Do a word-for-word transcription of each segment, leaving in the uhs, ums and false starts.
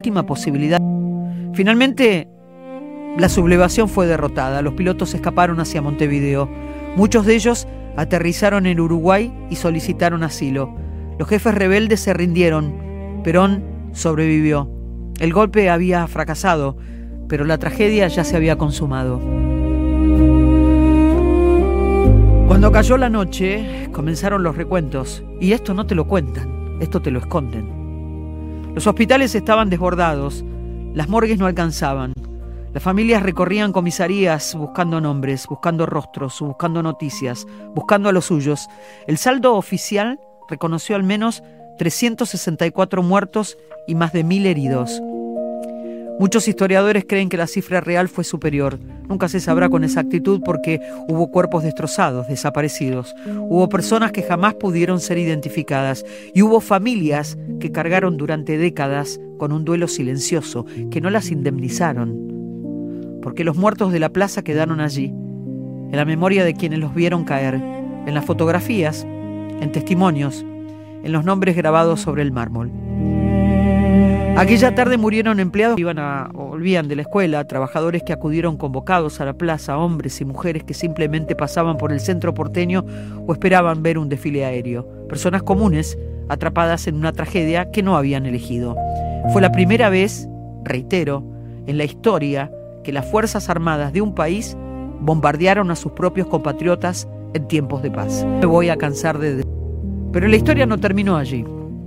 última posibilidad. Finalmente, la sublevación fue derrotada. Los pilotos escaparon hacia Montevideo. Muchos de ellos aterrizaron en Uruguay y solicitaron asilo. Los jefes rebeldes se rindieron. Perón sobrevivió. El golpe había fracasado, pero la tragedia ya se había consumado. Cuando cayó la noche, comenzaron los recuentos. Y esto no te lo cuentan, esto te lo esconden. Los hospitales estaban desbordados, las morgues no alcanzaban. Las familias recorrían comisarías buscando nombres, buscando rostros, buscando noticias, buscando a los suyos. El saldo oficial reconoció al menos trescientos sesenta y cuatro muertos y más de mil heridos. Muchos historiadores creen que la cifra real fue superior. Nunca se sabrá con exactitud porque hubo cuerpos destrozados, desaparecidos. Hubo personas que jamás pudieron ser identificadas y hubo familias que cargaron durante décadas con un duelo silencioso, que no las indemnizaron. Porque los muertos de la plaza quedaron allí, en la memoria de quienes los vieron caer, en las fotografías, en testimonios, en los nombres grabados sobre el mármol. Aquella tarde murieron empleados que iban a, o volvían de la escuela, trabajadores que acudieron convocados a la plaza, hombres y mujeres que simplemente pasaban por el centro porteño o esperaban ver un desfile aéreo. Personas comunes atrapadas en una tragedia que no habían elegido. Fue la primera vez, reitero, en la historia que las Fuerzas Armadas de un país bombardearon a sus propios compatriotas en tiempos de paz. Me voy a cansar de... Pero la historia no terminó allí.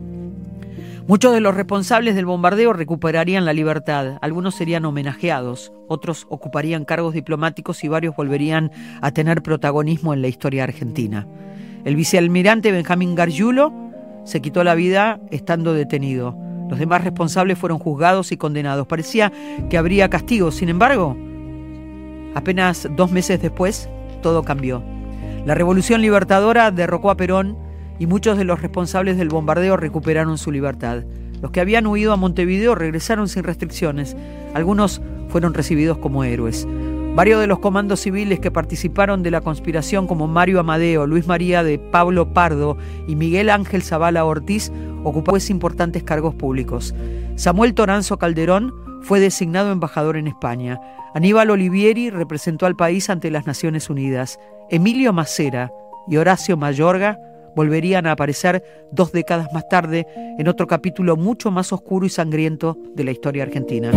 Muchos de los responsables del bombardeo recuperarían la libertad, algunos serían homenajeados, otros ocuparían cargos diplomáticos y varios volverían a tener protagonismo en la historia argentina. El vicealmirante Benjamín Gargiulo se quitó la vida estando detenido. Los demás responsables fueron juzgados y condenados. Parecía que habría castigo, sin embargo, apenas dos meses después, todo cambió. La Revolución Libertadora derrocó a Perón y muchos de los responsables del bombardeo recuperaron su libertad. Los que habían huido a Montevideo regresaron sin restricciones. Algunos fueron recibidos como héroes. Varios de los comandos civiles que participaron de la conspiración, como Mario Amadeo, Luis María de Pablo Pardo y Miguel Ángel Zavala Ortiz, ocuparon importantes cargos públicos. Samuel Toranzo Calderón fue designado embajador en España. Aníbal Olivieri representó al país ante las Naciones Unidas. Emilio Macera y Horacio Mayorga volverían a aparecer dos décadas más tarde en otro capítulo mucho más oscuro y sangriento de la historia argentina.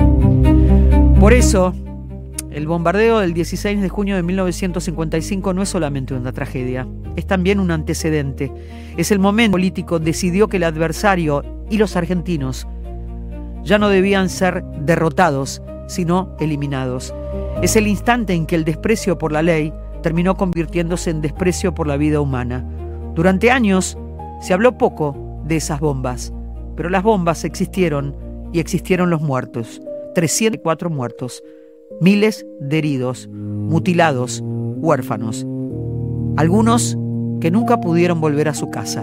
Por eso, el bombardeo del dieciséis de junio de mil novecientos cincuenta y cinco no es solamente una tragedia, es también un antecedente. Es el momento político decidió que el adversario y los argentinos ya no debían ser derrotados, sino eliminados. Es el instante en que el desprecio por la ley terminó convirtiéndose en desprecio por la vida humana. Durante años se habló poco de esas bombas, pero las bombas existieron y existieron los muertos. trescientos cuatro muertos, miles de heridos, mutilados, huérfanos. Algunos que nunca pudieron volver a su casa.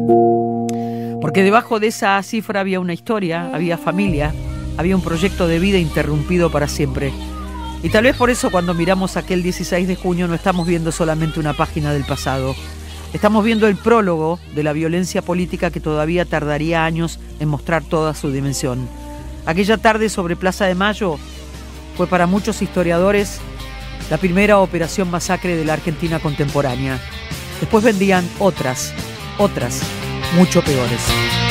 Porque debajo de esa cifra había una historia, había familia, había un proyecto de vida interrumpido para siempre. Y tal vez por eso cuando miramos aquel dieciséis de junio no estamos viendo solamente una página del pasado. Estamos viendo el prólogo de la violencia política que todavía tardaría años en mostrar toda su dimensión. Aquella tarde sobre Plaza de Mayo fue para muchos historiadores la primera operación masacre de la Argentina contemporánea. Después vendrían otras, otras, mucho peores.